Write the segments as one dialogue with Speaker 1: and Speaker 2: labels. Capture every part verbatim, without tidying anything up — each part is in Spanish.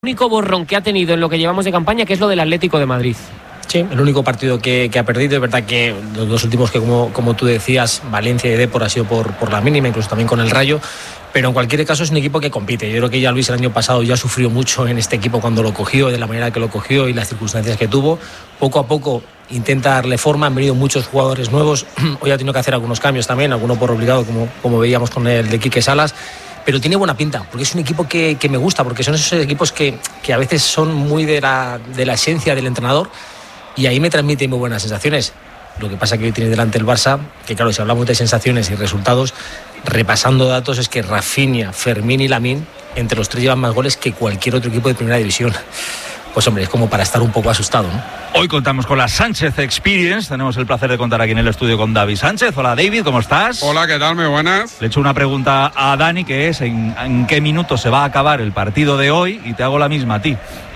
Speaker 1: único borrón que ha tenido en lo que llevamos de campaña, que es lo del Atlético de Madrid.
Speaker 2: Sí, el único partido que, que ha perdido. Es verdad que los dos últimos que, como, como tú decías, Valencia y Depor ha sido por, por la mínima, incluso también con el Rayo. Pero en cualquier caso es un equipo que compite. Yo creo que ya Luis el año pasado ya sufrió mucho en este equipo cuando lo cogió, de la manera que lo cogió y las circunstancias que tuvo. Poco a poco intenta darle forma, han venido muchos jugadores nuevos. Hoy ha tenido que hacer algunos cambios también, algunos por obligado, como, como veíamos con el de Quique Salas. Pero tiene buena pinta, porque es un equipo que, que me gusta, porque son esos equipos que, que a veces son muy de la, de la esencia del entrenador, y ahí me transmite muy buenas sensaciones. Lo que pasa que hoy tiene delante el Barça, que claro, si hablamos de sensaciones y resultados, repasando datos, es que Rafinha, Fermín y Lamine, entre los tres llevan más goles que cualquier otro equipo de primera división. Pues hombre, es como para estar un poco asustado, ¿no?
Speaker 3: Hoy contamos con la Sánchez Experience. Tenemos el placer de contar aquí en el estudio con David Sánchez. Hola David, ¿cómo estás?
Speaker 4: Hola, ¿qué tal? Muy buenas.
Speaker 3: Le he hecho una pregunta a Dani, que es ¿en, en qué minuto se va a acabar el partido de hoy? Y te hago la misma a ti.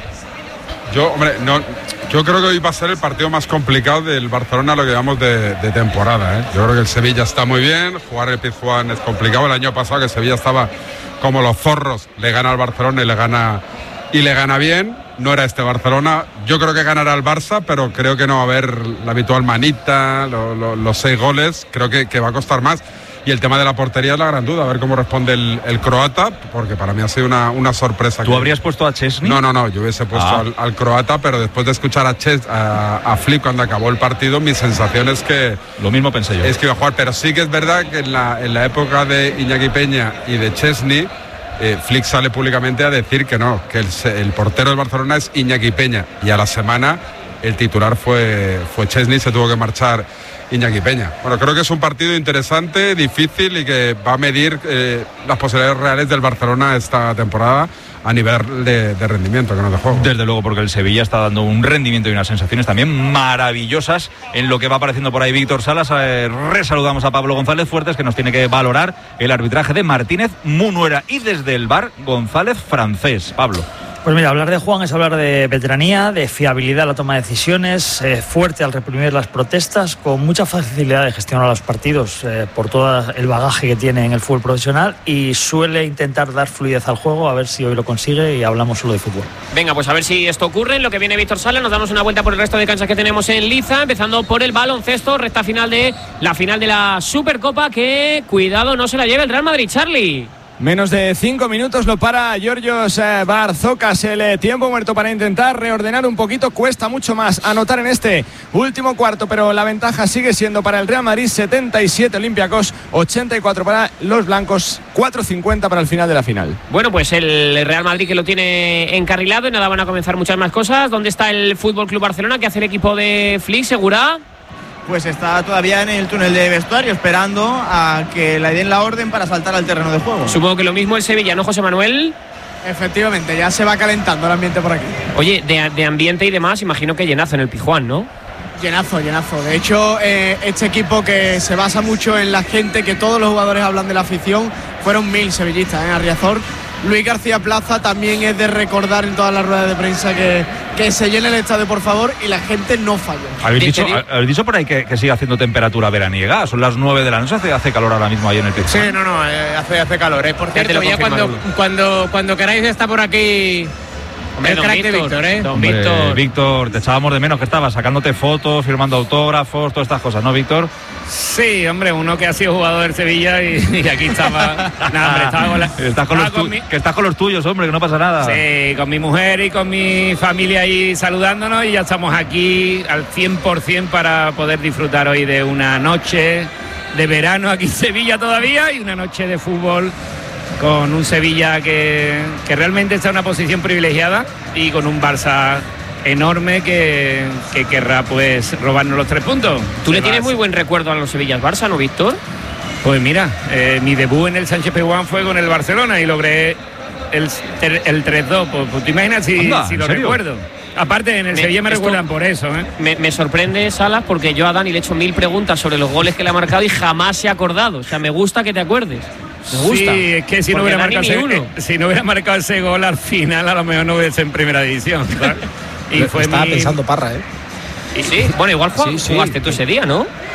Speaker 4: Yo, hombre, no, yo creo que hoy va a ser el partido más complicado del Barcelona, lo que llevamos de, de temporada, ¿eh? Yo creo que el Sevilla está muy bien, jugar el Pizjuán es complicado. El año pasado que Sevilla estaba como los zorros, le gana al Barcelona y le gana, y le gana bien. No era este Barcelona. Yo creo que ganará el Barça, pero creo que no va a haber la habitual manita, lo, lo, los seis goles. Creo que, que va a costar más. Y el tema de la portería es la gran duda, a ver cómo responde el, el croata, porque para mí ha sido una, una sorpresa.
Speaker 3: ¿Tú
Speaker 4: que...
Speaker 3: habrías puesto a Chesney?
Speaker 4: No, no, no, yo hubiese puesto ah. al, al croata, pero después de escuchar a, Ches, a, a Flick cuando acabó el partido, mi sensación es que...
Speaker 3: Lo mismo pensé yo.
Speaker 4: Es que iba a jugar, pero sí que es verdad que en la, en la época de Iñaki Peña y de Chesney, Eh, Flick sale públicamente a decir que no, que el, el portero del Barcelona es Iñaki Peña, y a la semana el titular fue, fue Chesney, se tuvo que marchar Iñaki Peña. Bueno, creo que es un partido interesante, difícil y que va a medir eh, las posibilidades reales del Barcelona esta temporada a nivel de, de rendimiento, que no de juego.
Speaker 3: Desde luego, porque el Sevilla está dando un rendimiento y unas sensaciones también maravillosas en lo que va apareciendo por ahí Víctor Salas. Eh, resaludamos a Pablo González Fuertes, que nos tiene que valorar el arbitraje de Martínez Munuera, y desde el V A R González Francés. Pablo.
Speaker 5: Pues mira, hablar de Juan es hablar de veteranía, de fiabilidad a la toma de decisiones, eh, fuerte al reprimir las protestas, con mucha facilidad de gestionar los partidos eh, por todo el bagaje que tiene en el fútbol profesional, y suele intentar dar fluidez al juego, a ver si hoy lo consigue, y hablamos solo de fútbol.
Speaker 1: Venga, pues a ver si esto ocurre. En lo que viene Víctor Salas, nos damos una vuelta por el resto de canchas que tenemos en Liza, empezando por el baloncesto, recta final de la final de la Supercopa, que cuidado no se la lleve el Real Madrid, Charlie.
Speaker 6: Menos de cinco minutos lo para Giorgios eh, Barzocas. El eh, tiempo muerto para intentar reordenar un poquito. Cuesta mucho más anotar en este último cuarto, pero la ventaja sigue siendo para el Real Madrid. setenta y siete Olympiacos, ochenta y cuatro para los blancos, cuatro cincuenta para el final de la final.
Speaker 1: Bueno, pues el Real Madrid, que lo tiene encarrilado, y nada, van a comenzar muchas más cosas. ¿Dónde está el F C Barcelona? ¿Qué hace el equipo de Flick, Segura?
Speaker 7: Pues está todavía en el túnel de vestuario, esperando a que le den la orden para saltar al terreno de juego.
Speaker 1: Supongo que lo mismo el Sevilla, ¿no, José Manuel?
Speaker 8: Efectivamente, ya se va calentando el ambiente por aquí.
Speaker 1: Oye, de, de ambiente y demás, imagino que llenazo en el Pizjuán, ¿no?
Speaker 8: Llenazo, llenazo. De hecho, eh, este equipo, que se basa mucho en la gente, que todos los jugadores hablan de la afición, fueron mil sevillistas en ¿eh? Arriazor. Luis García Plaza también es de recordar en todas las ruedas de prensa que, que se llene el estadio, por favor, y la gente no falla.
Speaker 3: ¿Habéis dicho, ¿habéis dicho por ahí que, que sigue haciendo temperatura veraniega? Son las nueve de la noche, hace, hace calor ahora mismo ahí en el Pizjuán.
Speaker 8: Sí, no, no, eh, hace, hace calor. Eh. Por cierto, ya cuando, cuando, cuando queráis está por aquí...
Speaker 1: Hombre,
Speaker 8: el crack de Víctor, ¿eh?
Speaker 3: Don Hombre, Víctor. Víctor, te echábamos de menos, que estabas sacándote fotos, firmando autógrafos, todas estas cosas, ¿no, Víctor?
Speaker 9: Sí, hombre, uno que ha sido jugador del Sevilla y, y aquí estaba... Nah, hombre, estaba con la,
Speaker 3: estás con los
Speaker 9: con
Speaker 3: tu,
Speaker 9: mi,
Speaker 3: que estás con los tuyos, hombre, que no pasa nada.
Speaker 9: Sí, con mi mujer y con mi familia ahí saludándonos, y ya estamos aquí al cien por ciento para poder disfrutar hoy de una noche de verano aquí en Sevilla todavía, y una noche de fútbol con un Sevilla que, que realmente está en una posición privilegiada, y con un Barça enorme que, que querrá pues robarnos los tres puntos.
Speaker 1: Tú le tienes muy buen recuerdo a los Sevillas Barça, ¿no, Víctor?
Speaker 9: Pues mira, eh, mi debut en el Sánchez Pizjuán fue con el Barcelona y logré el, el tres dos, pues, pues te imaginas si,
Speaker 3: Anda,
Speaker 9: si lo
Speaker 3: ¿en serio?
Speaker 9: recuerdo. Aparte, en el
Speaker 1: me,
Speaker 9: Sevilla me
Speaker 1: esto,
Speaker 9: recuerdan por eso, ¿eh?
Speaker 1: Me, me sorprende, Salas, porque yo a Dani le he hecho mil preguntas sobre los goles que le ha marcado y jamás se ha acordado. O sea, me gusta que te acuerdes. Me gusta.
Speaker 9: Sí, es que si no, hubiera marcado ese, eh, si no hubiera marcado ese gol al final, a lo mejor no hubiese en primera división, ¿sabes?
Speaker 2: Y fue Estaba mi... pensando Parra, ¿eh?
Speaker 1: Y sí, bueno, igual jug- sí, sí. jugaste tú ese día, ¿no?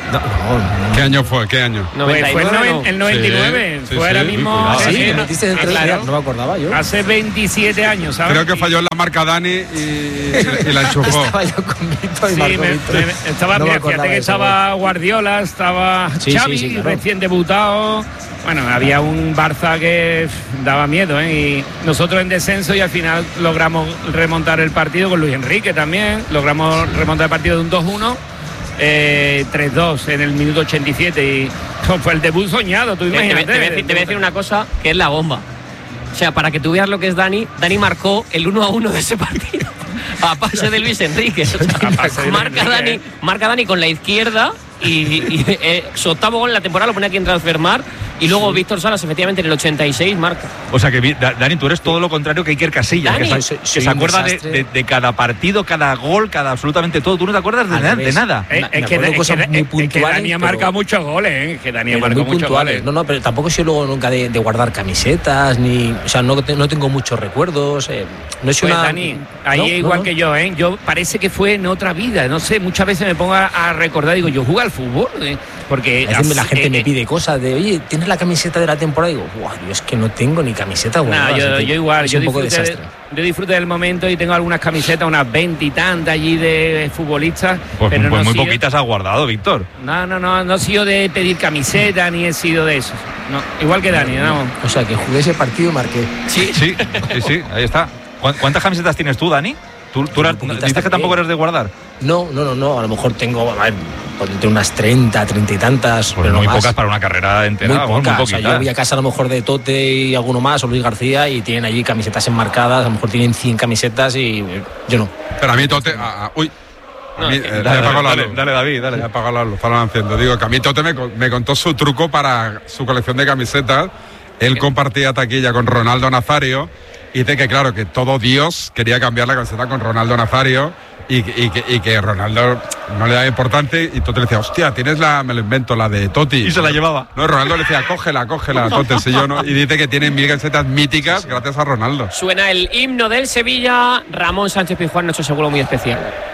Speaker 2: No, no, no.
Speaker 4: ¿Qué año fue? ¿Qué año?
Speaker 9: Pues fue el, noven,
Speaker 1: no.
Speaker 9: el noventa y nueve,
Speaker 4: Sí,
Speaker 9: fue
Speaker 4: sí,
Speaker 9: ahora
Speaker 4: sí,
Speaker 9: mismo.
Speaker 2: Ah, sí,
Speaker 9: sí,
Speaker 2: que metiste en el
Speaker 9: ah,
Speaker 2: tres,
Speaker 9: claro.
Speaker 2: no me acordaba yo.
Speaker 9: Hace veintisiete años, ¿sabes?
Speaker 4: Creo que falló en la marca Dani y, y, y la enchufó.
Speaker 2: Estaba yo con Víctor y
Speaker 9: Sí,
Speaker 2: Marco
Speaker 9: me,
Speaker 2: Víctor.
Speaker 9: me- estaba,
Speaker 2: No me
Speaker 9: mira,
Speaker 2: acordaba
Speaker 9: fíjate que
Speaker 2: de ese
Speaker 9: estaba Guardiola, estaba
Speaker 2: Sí,
Speaker 9: Xavi,
Speaker 2: sí, sí, claro.
Speaker 9: recién debutado. Bueno, había un Barça que pff, daba miedo, ¿eh? Y nosotros en descenso y al final logramos remontar el partido con Luis Enrique también. Logramos remontar el partido de un dos uno. Eh, tres dos en el minuto ochenta y siete y fue el debut soñado, tú
Speaker 1: Te, te-
Speaker 9: imagínate.
Speaker 1: te voy a decir, te voy a decir una cosa que es la bomba. O sea, para que tú veas lo que es Dani, Dani marcó el uno a uno de ese partido a pase de Luis Enrique. O sea,
Speaker 9: A pase de Luis
Speaker 1: marca,
Speaker 9: Enrique,
Speaker 1: Dani,
Speaker 9: ¿eh?
Speaker 1: marca Dani con la izquierda y, y eh, su octavo gol en la temporada lo pone aquí en Transfermar y luego Víctor Salas efectivamente en el ochenta y seis marca.
Speaker 3: O sea que, Da- Dani, tú eres todo lo contrario que Iker Casillas,
Speaker 1: Dani,
Speaker 3: que se,
Speaker 2: soy-
Speaker 3: que
Speaker 2: soy
Speaker 3: se
Speaker 2: un
Speaker 3: acuerda de,
Speaker 2: desastre.
Speaker 3: de- de cada partido, cada gol, cada absolutamente todo. Tú no te acuerdas de,
Speaker 2: Al
Speaker 3: nada, de
Speaker 2: revés.
Speaker 3: nada.
Speaker 9: Eh,
Speaker 2: Me
Speaker 9: es, que,
Speaker 2: acuerdo
Speaker 9: es,
Speaker 2: cosas
Speaker 9: que,
Speaker 2: muy
Speaker 9: es que
Speaker 2: puntuales,
Speaker 9: Dani ha
Speaker 2: pero-
Speaker 9: marcado muchos goles, ¿eh? Que Dani ha
Speaker 2: Pero
Speaker 9: marcado
Speaker 2: muy
Speaker 9: muchos
Speaker 2: puntuales.
Speaker 9: goles.
Speaker 2: No, no, pero tampoco he sido luego nunca de, de guardar camisetas, ni. O sea, no, te- no tengo muchos recuerdos. eh, no es
Speaker 9: Pues
Speaker 2: una.
Speaker 9: Dani, ahí
Speaker 2: No,
Speaker 9: es
Speaker 2: no,
Speaker 9: igual
Speaker 2: no.
Speaker 9: que yo, ¿eh? Yo parece que fue en otra vida, no sé, muchas veces me pongo a, a recordar, digo, yo jugué al fútbol, ¿eh? Porque
Speaker 2: A veces la
Speaker 9: así-
Speaker 2: gente
Speaker 9: eh,
Speaker 2: me
Speaker 9: eh,
Speaker 2: pide cosas de, oye, ¿tienes la camiseta de la temporada? Y digo, guau, yo es que no tengo ni camiseta guardada.
Speaker 9: Nah, yo,
Speaker 2: así que
Speaker 9: yo igual,
Speaker 2: es
Speaker 9: yo
Speaker 2: un poco
Speaker 9: disfruté,
Speaker 2: desastre.
Speaker 9: yo disfruté del momento y tengo algunas camisetas, unas veintitantas allí de futbolistas.
Speaker 3: Pues,
Speaker 9: pero
Speaker 3: pues
Speaker 9: no
Speaker 3: muy
Speaker 9: he sido-
Speaker 3: poquitas has guardado, Víctor.
Speaker 9: No, no, no, no he sido de pedir camiseta ni he sido de eso. No, igual que Dani, no.
Speaker 2: O sea, que jugué ese partido y marqué.
Speaker 3: Sí, sí, sí, sí, ahí está. ¿Cuán- ¿Cuántas camisetas tienes tú, Dani? ¿Tú, tú eras-
Speaker 2: Poquitas
Speaker 3: dices que
Speaker 2: también.
Speaker 3: tampoco eres de guardar?
Speaker 2: No, no, no, no. A lo mejor tengo, a ver, ponte unas treinta, treinta y tantas,
Speaker 3: Pues
Speaker 2: pero
Speaker 3: muy
Speaker 2: no más.
Speaker 3: pocas para una carrera entera.
Speaker 2: Muy
Speaker 3: vamos,
Speaker 2: pocas.
Speaker 3: muy
Speaker 2: O sea,
Speaker 3: poquitas.
Speaker 2: yo voy a casa a lo mejor de Tote y alguno más, o Luis García, y tienen allí camisetas enmarcadas. A lo mejor tienen cien camisetas y eh, yo no.
Speaker 4: Pero a mí Tote. a- a- uy. A mí, eh,
Speaker 3: Dale,
Speaker 4: ya he apagado
Speaker 3: dale,
Speaker 4: la
Speaker 3: dale,
Speaker 4: luz.
Speaker 3: dale, David, dale.
Speaker 4: Ya he apagado la luz, están haciendo. Digo que a mí Tote me, co- me contó su truco para su colección de camisetas. Él compartía taquilla con Ronaldo Nazario y dice que claro, que todo Dios quería cambiar la camiseta con Ronaldo Nazario y, que- y, que, y que Ronaldo no le daba importante y Tote le decía, hostia, tienes la, me lo invento, la de Totti.
Speaker 3: Y se la llevaba.
Speaker 4: No, Ronaldo le decía, cógela, cógela, Tote, si yo no. Y dice que tiene mil camisetas míticas gracias a Ronaldo.
Speaker 1: Suena el himno del Sevilla, Ramón Sánchez Pizjuán, nuestro seguro muy especial.